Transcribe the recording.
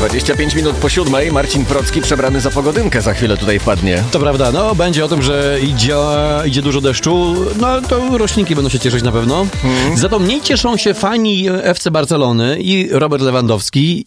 25 minut po 7. Marcin Procki przebrany za pogodynkę za chwilę tutaj wpadnie. To prawda, no będzie o tym, że idzie dużo deszczu, no to roślinki będą się cieszyć na pewno. Za to mniej cieszą się fani FC Barcelony i Robert Lewandowski